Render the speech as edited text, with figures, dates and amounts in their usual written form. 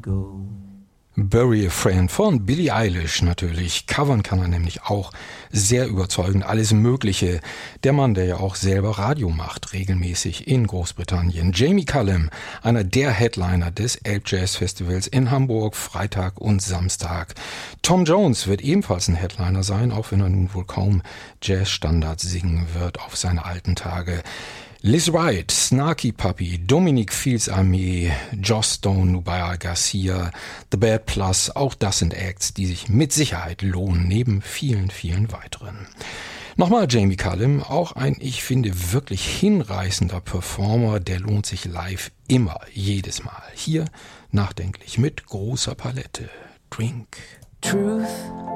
go. Bury a Friend von Billie Eilish natürlich. Covern kann er nämlich auch sehr überzeugend. Alles Mögliche. Der Mann, der ja auch selber Radio macht, regelmäßig in Großbritannien. Jamie Cullum, einer der Headliner des Elb Jazz Festivals in Hamburg, Freitag und Samstag. Tom Jones wird ebenfalls ein Headliner sein, auch wenn er nun wohl kaum Jazzstandards singen wird auf seine alten Tage. Liz Wright, Snarky Puppy, Dominique Fils-Aimé, Joss Stone, Nubia Garcia, The Bad Plus, auch das sind Acts, die sich mit Sicherheit lohnen, neben vielen, vielen weiteren. Nochmal Jamie Cullum, auch ein, ich finde, wirklich hinreißender Performer, der lohnt sich live immer, jedes Mal. Hier nachdenklich mit großer Palette. Drink. Truth